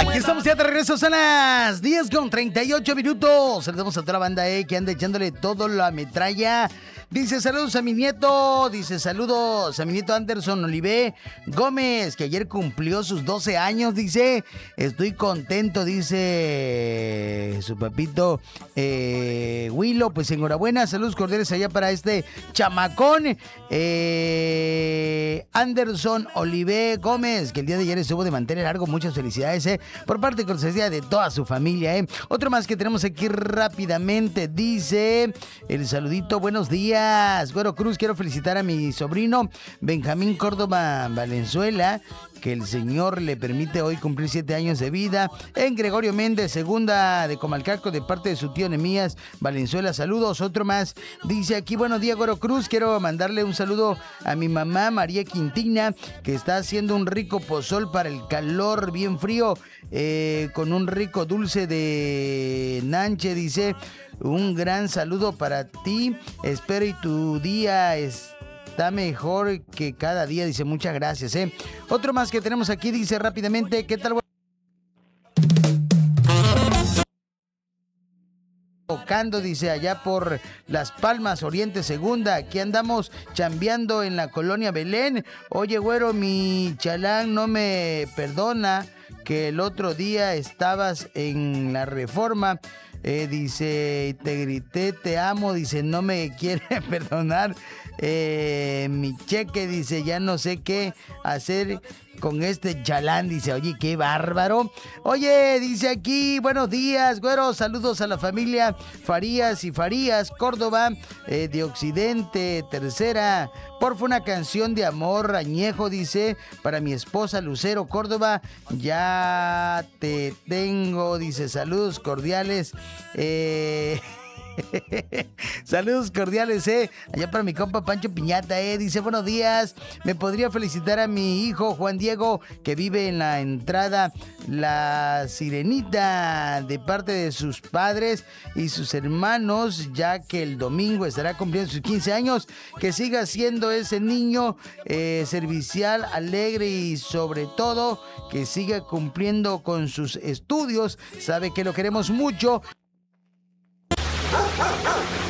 Aquí estamos ya de regreso, son las 10:38. Saludamos a toda la banda que anda echándole todo la metralla. Dice saludos a mi nieto, dice saludos a mi nieto Anderson Olivé Gómez, que ayer cumplió sus 12 años, dice, estoy contento, dice su papito Willow, pues enhorabuena, saludos cordiales allá para este chamacón, Anderson Olivé Gómez, que el día de ayer estuvo de mantener largo, muchas felicidades, por parte y cortesía de toda su familia, Otro más que tenemos aquí rápidamente, dice el saludito, buenos días. Güero Cruz, quiero felicitar a mi sobrino Benjamín Córdoba Valenzuela, que el Señor le permite hoy cumplir 7 años de vida. En Gregorio Méndez, segunda de Comalcalco, de parte de su tío Nemías Valenzuela. Saludos. Otro más dice aquí, buenos días, Güero Cruz. Quiero mandarle un saludo a mi mamá María Quintina, que está haciendo un rico pozol para el calor bien frío, con un rico dulce de nanche, dice. Un gran saludo para ti. Espero y tu día está mejor que cada día. Dice, muchas gracias, Otro más que tenemos aquí, dice rápidamente, ¿qué tal? Tocando, dice, allá por Las Palmas, Oriente Segunda. Aquí andamos chambeando en la colonia Belén. Oye, güero, mi chalán no me perdona que el otro día estabas en la Reforma. Dice, te grité, te amo, dice, no me quiere perdonar. Mi cheque, dice, ya no sé qué hacer con este chalán, dice, oye, qué bárbaro. Oye, dice aquí, buenos días, güero, saludos a la familia Farías y Farías, Córdoba, de Occidente, Tercera. Porfa, una canción de amor añejo, dice, para mi esposa Lucero, Córdoba, ya te tengo, dice, saludos cordiales, saludos cordiales, allá para mi compa Pancho Piñata, dice, buenos días, me podría felicitar a mi hijo Juan Diego, que vive en la entrada La Sirenita, de parte de sus padres y sus hermanos, ya que el domingo estará cumpliendo sus 15 años, que siga siendo ese niño servicial, alegre y sobre todo que siga cumpliendo con sus estudios, sabe que lo queremos mucho.